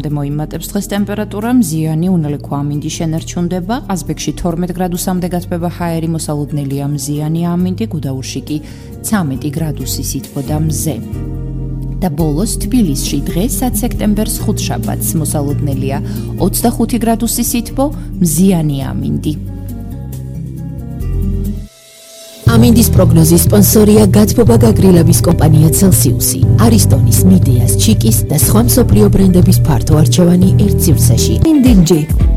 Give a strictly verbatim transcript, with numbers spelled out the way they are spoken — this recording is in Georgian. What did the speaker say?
გრადუსამდე მოიმატებს დღეს ტემპერატურა, მზიანი უნელიქო ამინდი შენარჩუნდება, ყაზბეგში თორმეტ გრადუსამდე გათბება ჰაერი, მოსალოდნელია მზიანი ამინდი, გუდაურში კი ცამეტი გრადუსი სითბო და მზე. და ბოლოს თბილისში დღეს საათი სექტემბერს ხუთშაბათს მოსალოდნელია ოცდახუთი გრადუსი სითბო, მზიანი ამინდი. ამინდის პროგნოზის სპონსორია გათბობა გაგრილების კომპანია Celsius-ი, არისტონის, მიდეას, ჩიკის და სხვა მსოფლიო ბრენდების ფართო არჩევანი ერთ სივრცეში. ინდინჯი